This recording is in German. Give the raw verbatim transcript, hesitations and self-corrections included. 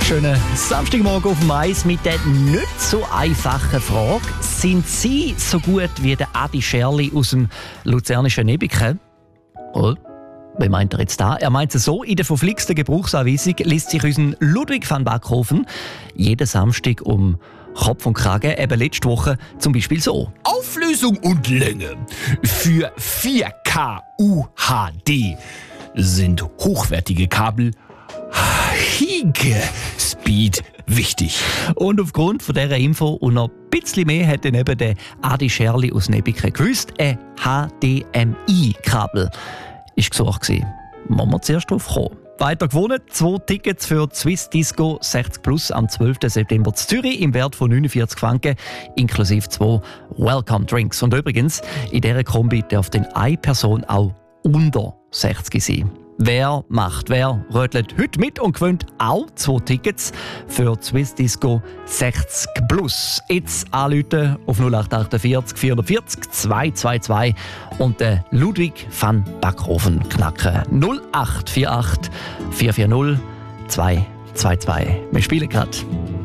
Schönen Samstagmorgen auf dem Eis mit der nicht so einfachen Frage. Sind Sie so gut wie der Adi Scherli aus dem luzernischen Nebiken? Oh, wie meint er jetzt da? Er meint es so, in der verflixten Gebrauchsanweisung liest sich unser Ludwig van Backhofen jeden Samstag um Kopf und Kragen, eben letzte Woche zum Beispiel so. Auflösung und Länge für vier K U H D sind hochwertige Kabel High-Speed wichtig. Und aufgrund von dieser Info und noch ein bisschen mehr hat dann eben der Adi Scherli aus Nebiken gewusst, ein H D M I-Kabel war gesucht gewesen. Müssen wir zuerst drauf kommen. Weiter gewonnen, zwei Tickets für die Swiss Disco sechzig plus am zwölften September in Zürich im Wert von neunundvierzig Franken, inklusive zwei Welcome Drinks. Und übrigens, in dieser Kombi darf dann eine Person auch unter sechzig sein. Wer macht, wer rötelt heute mit und gewinnt auch zwei Tickets für die Swiss Disco sechzig plus. Jetzt anrufen auf null acht achtundvierzig vierundvierzig zweihundertzweiundzwanzig und den Ludwig van Backhofen knacken. null acht vier acht vier vier null zwei zwei zwei. Wir spielen gerade.